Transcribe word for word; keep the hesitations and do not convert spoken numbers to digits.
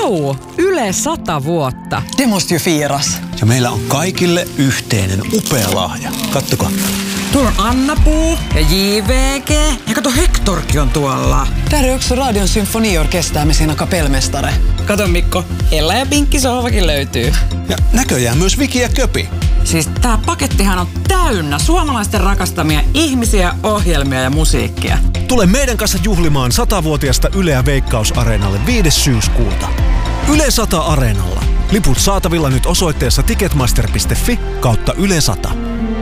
Juu, Yle sata vuotta. Det måste ju firas. Ja meillä on kaikille yhteinen upea lahja. Kattokaa. Tuolla on Anna-Puu ja J V G. Ja kato, Hektorkin on tuolla. Där är också Radion symfoniorkester med sina kapellmästare. Kato Mikko, Ella ja Pinkki sohvakin löytyy. Ja näköjään myös Viki ja Köpi. Siis tää pakettihan on täynnä suomalaisten rakastamia ihmisiä, ohjelmia ja musiikkia. Tule meidän kanssa juhlimaan satavuotiaasta Yleä Veikkaus-areenalle viides syyskuuta. Yle sata Areenalla. Liput saatavilla nyt osoitteessa ticketmaster piste fi kautta Yle sata.